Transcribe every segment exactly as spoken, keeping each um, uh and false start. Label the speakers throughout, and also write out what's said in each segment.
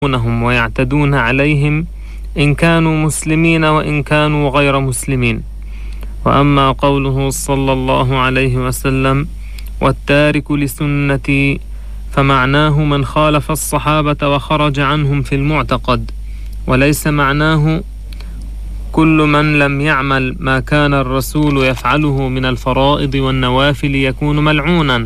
Speaker 1: يظلمونهم ويعتدون عليهم إن كانوا مسلمين وإن كانوا غير مسلمين. وأما قوله صلى الله عليه وسلم والتارك لسنتي فمعناه من خالف الصحابة وخرج عنهم في المعتقد، وليس معناه كل من لم يعمل ما كان الرسول يفعله من الفرائض والنوافل يكون ملعونا.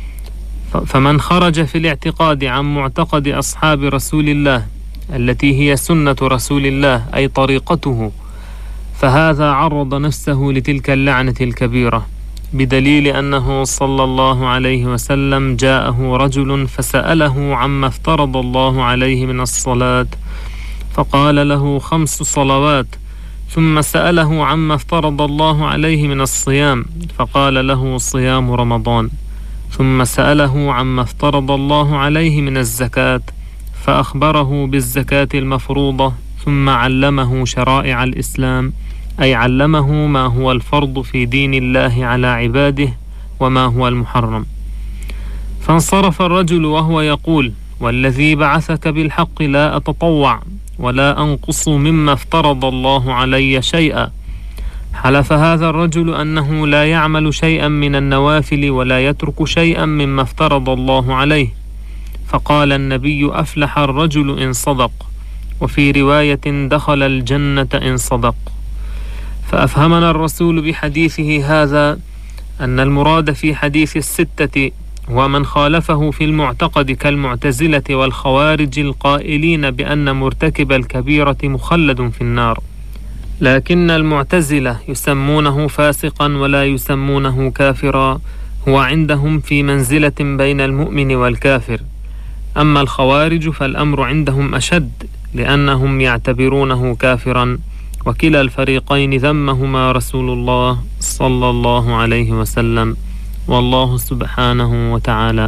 Speaker 1: فمن خرج في الاعتقاد عن معتقد أصحاب رسول الله التي هي سنة رسول الله أي طريقته، فهذا عرض نفسه لتلك اللعنة الكبيرة، بدليل أنه صلى الله عليه وسلم جاءه رجل فسأله عما افترض الله عليه من الصلاة فقال له خمس صلوات، ثم سأله عما افترض الله عليه من الصيام فقال له صيام رمضان، ثم سأله عما افترض الله عليه من الزكاة فأخبره بالزكاة المفروضة، ثم علمه شرائع الإسلام أي علمه ما هو الفرض في دين الله على عباده وما هو المحرم. فانصرف الرجل وهو يقول والذي بعثك بالحق لا أتطوع ولا أنقص مما افترض الله علي شيئا. حلف هذا الرجل أنه لا يعمل شيئا من النوافل ولا يترك شيئا مما افترض الله عليه، فقال النبي أفلح الرجل إن صدق، وفي رواية دخل الجنة إن صدق. فأفهمنا الرسول بحديثه هذا أن المراد في حديث الستة ومن خالفه في المعتقد كالمعتزلة والخوارج القائلين بأن مرتكب الكبيرة مخلد في النار، لكن المعتزلة يسمونه فاسقا ولا يسمونه كافرا، هو عندهم في منزلة بين المؤمن والكافر. أما الخوارج فالأمر عندهم أشد لأنهم يعتبرونه كافرا، وكلا الفريقين ذمهما رسول الله صلى الله عليه وسلم، والله سبحانه وتعالى